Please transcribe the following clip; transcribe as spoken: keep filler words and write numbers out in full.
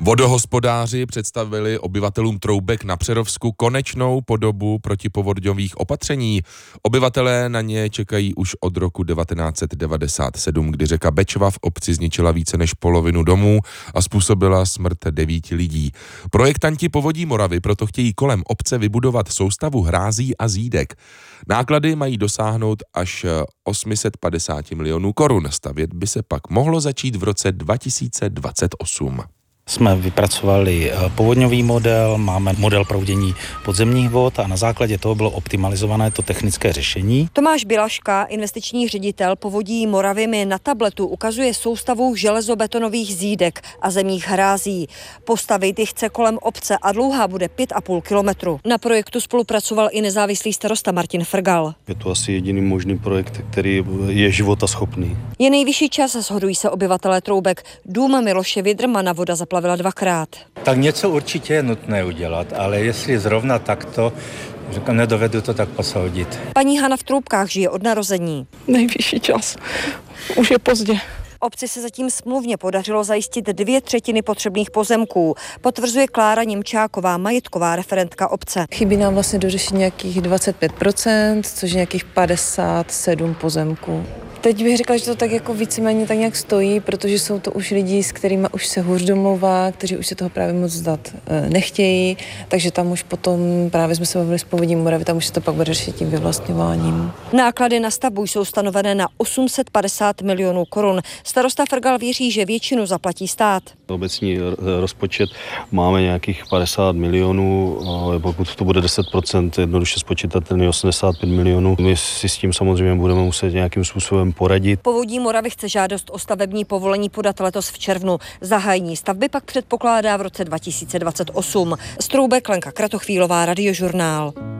Vodohospodáři představili obyvatelům Troubek na Přerovsku konečnou podobu protipovodňových opatření. Obyvatelé na ně čekají už od roku devatenáct set devadesát sedm, kdy řeka Bečva v obci zničila více než polovinu domů a způsobila smrt devíti lidí. Projektanti Povodí Moravy proto chtějí kolem obce vybudovat soustavu hrází a zídek. Náklady mají dosáhnout až osm set padesát milionů korun. Stavět by se pak mohlo začít v roce dva tisíce dvacet osm. Jsme vypracovali povodňový model, máme model proudění podzemních vod a na základě toho bylo optimalizované to technické řešení. Tomáš Bilaška, investiční ředitel Povodí Moravy, mi na tabletu ukazuje soustavu železobetonových zídek a zemních hrází. Postavit ji chce kolem obce a dlouhá bude pět a půl kilometru. Na projektu spolupracoval i nezávislý starosta Martin Frgal. Je to asi jediný možný projekt, který je životaschopný. Je nejvyšší čas, shodují se obyvatelé Troubek. Dům Miloše Vidrmana voda zaplavila dvakrát. Tak něco určitě je nutné udělat, ale jestli zrovna takto, nedovedu to tak posoudit. Paní Hana v Troubkách žije od narození. Nejvyšší čas. Už je pozdě. Obci se zatím smluvně podařilo zajistit dvě třetiny potřebných pozemků, potvrzuje Klára Němčáková, majetková referentka obce. Chybí nám vlastně dořešit nějakých dvacet pět procent, což je nějakých padesát sedm pozemků. Teď bych řekla, že to tak jako víceméně tak nějak stojí, protože jsou to už lidi, s kterými už se hůř domlouvá, kteří už se toho právě moc zdat nechtějí, takže tam už potom právě jsme se bavili s Povodí Moravy, tam už se to pak bude řešit tím vyvlastňováním. Náklady na stavbu jsou stanovené na osm set padesát milionů korun. Starosta Frgal věří, že většinu zaplatí stát. Obecní rozpočet máme nějakých padesát milionů, ale pokud to bude deset procent, jednoduše spočítatelný osmdesát pět milionů. My si s tím samozřejmě budeme muset nějakým způsobem poradit. Povodí Moravy chce žádost o stavební povolení podat letos v červnu. Zahájení stavby pak předpokládá v roce dva tisíce dvacet osm. Z Troubek Lenka Kratochvílová, Radiožurnál.